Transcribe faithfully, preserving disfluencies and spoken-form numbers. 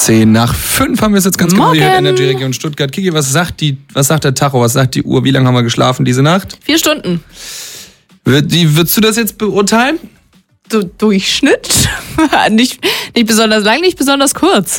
Zehn nach fünf haben wir es jetzt ganz genau hier in der Energy Region Stuttgart. Kiki, was sagt die, was sagt der Tacho, was sagt die Uhr? Wie lange haben wir geschlafen diese Nacht? Vier Stunden. Wird die, würdest du das jetzt beurteilen? So Durchschnitt. nicht, nicht besonders lang, nicht besonders kurz.